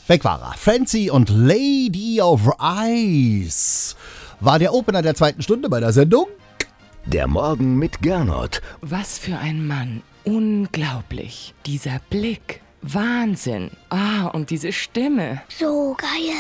Weg war er. Fancy und Lady of Ice war der Opener der zweiten Stunde bei der Sendung. Der Morgen mit Gernot. Was für ein Mann. Unglaublich. Dieser Blick. Wahnsinn. Und diese Stimme. So geil.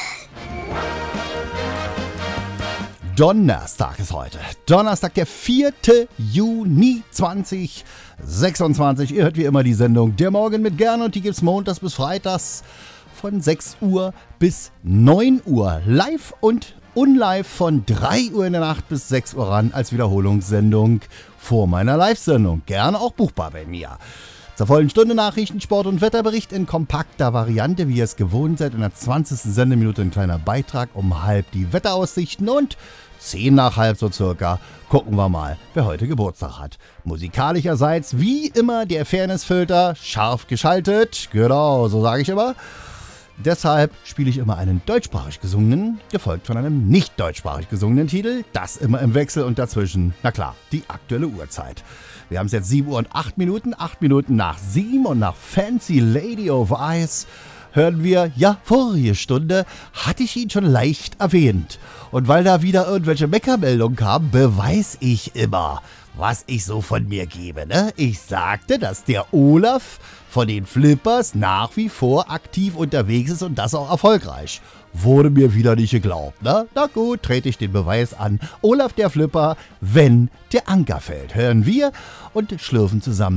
Donnerstag ist heute. Donnerstag, der 4. Juni 2026. Ihr hört wie immer die Sendung Der Morgen mit Gernot. Die gibt's montags bis freitags von 6 Uhr bis 9 Uhr. Live und unlive von 3 Uhr in der Nacht bis 6 Uhr ran als Wiederholungssendung vor meiner Live-Sendung. Gerne auch buchbar bei mir. Zur vollen Stunde Nachrichten, Sport und Wetterbericht in kompakter Variante, wie ihr es gewohnt seid. In der 20. Sendeminute ein kleiner Beitrag, um halb die Wetteraussichten und 10 nach halb so circa gucken wir mal, wer heute Geburtstag hat. Musikalischerseits wie immer der Fairnessfilter scharf geschaltet. Genau, so sage ich immer. Deshalb spiele ich immer einen deutschsprachig gesungenen, gefolgt von einem nicht deutschsprachig gesungenen Titel. Das immer im Wechsel und dazwischen, na klar, die aktuelle Uhrzeit. Wir haben es jetzt 7 Uhr und 8 Minuten, 8 Minuten nach 7 und nach Fancy Lady of Ice hören wir, ja, vorige Stunde hatte ich ihn schon leicht erwähnt. Und weil da wieder irgendwelche Meckermeldungen kamen, beweise ich immer, was ich so von mir gebe, ne? Ich sagte, dass der Olaf von den Flippers nach wie vor aktiv unterwegs ist und das auch erfolgreich. Wurde mir wieder nicht geglaubt, ne? Na gut, trete ich den Beweis an. Olaf der Flipper, wenn der Anker fällt. Hören wir und schlürfen zusammen